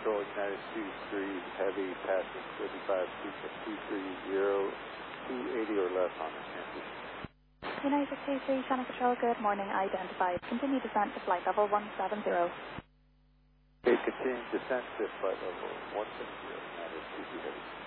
Control, United 23 Heavy, passing 35 230, 280 or less on the campus. United 23 Channel Control, good morning, identified. Continue descent to flight level 170. Okay, continue descent to flight level 170, United 23 Heavy.